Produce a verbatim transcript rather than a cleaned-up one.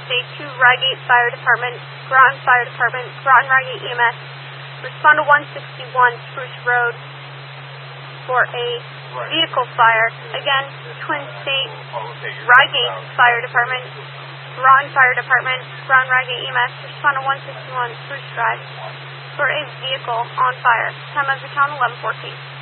State two, Rygate Fire Department, Groton Fire Department, Groton Rygate E M S. Respond to one sixty-one Spruce Road for a vehicle fire. Again, Twin State, Rygate Fire Department, Groton Fire Department, Groton Rygate E M S. Respond to one sixty-one Spruce Drive for a vehicle on fire. Time of your town, eleven fourteen.